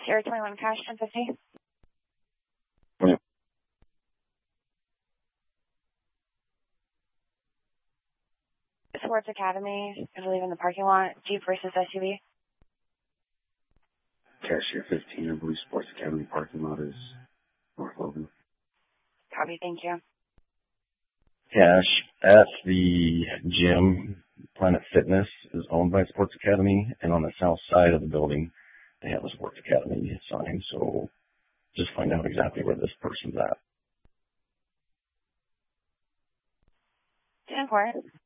Sierra 21 cash 1050. Yeah. Sports Academy, I believe in the parking lot. Jeep versus SUV. Cashier 15, I believe Sports Academy parking lot is North Logan. Copy, thank you. Cash at the gym, Planet Fitness, is owned by Sports Academy, and on the south side of the building, they have a Sports Academy sign, so just find out exactly where this person's at. 10-4.